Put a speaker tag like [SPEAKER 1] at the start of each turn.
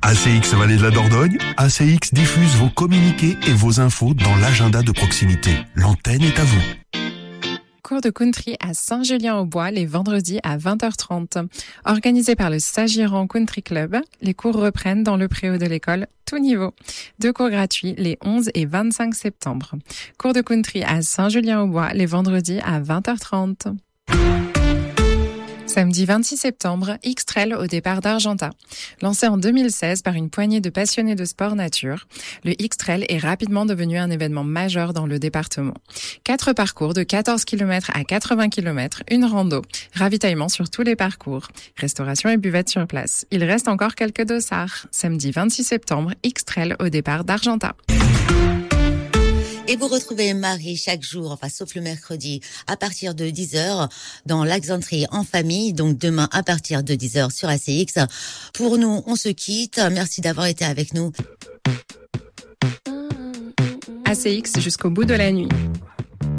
[SPEAKER 1] ACX Vallée de la Dordogne, ACX diffuse vos communiqués et vos infos dans l'agenda de proximité. L'antenne est à vous.
[SPEAKER 2] Cours de country à Saint-Julien-au-Bois les vendredis à 20h30. Organisé par le Sagiran Country Club, les cours reprennent dans le préau de l'école, tout niveau. 2 cours gratuits les 11 et 25 septembre. Cours de country à Saint-Julien-au-Bois les vendredis à 20h30. Samedi 26 septembre, X-Trail au départ d'Argentat. Lancé en 2016 par une poignée de passionnés de sport nature, le X-Trail est rapidement devenu un événement majeur dans le département. 4 parcours de 14 km à 80 km, une rando, ravitaillement sur tous les parcours, restauration et buvette sur place. Il reste encore quelques dossards. Samedi 26 septembre, X-Trail au départ d'Argentat.
[SPEAKER 3] Et vous retrouvez Marie chaque jour, enfin sauf le mercredi, à partir de 10h dans l'Axantry en famille. Donc demain à partir de 10h sur ACX. Pour nous, on se quitte. Merci d'avoir été avec nous.
[SPEAKER 2] ACX jusqu'au bout de la nuit.